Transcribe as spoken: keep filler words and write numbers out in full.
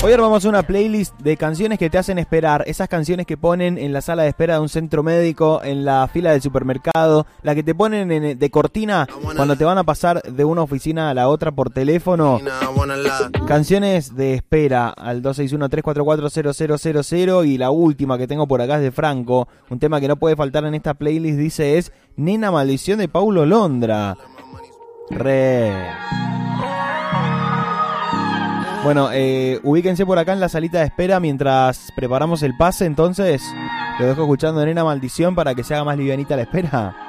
Hoy armamos una playlist de canciones que te hacen esperar. Esas canciones que ponen en la sala de espera de un centro médico, en la fila del supermercado, la que te ponen en, de cortina cuando te van a pasar de una oficina a la otra por teléfono. Canciones de espera al dos seis uno, tres cuatro cuatro, cero cero cero cero. Y la última que tengo por acá es de Franco. Un tema que no puede faltar en esta playlist, dice, es Nena Maldición de Paulo Londra. Re... Bueno, eh, ubíquense por acá en la salita de espera mientras preparamos el pase, entonces lo dejo escuchando Nena Maldición para que se haga más livianita la espera.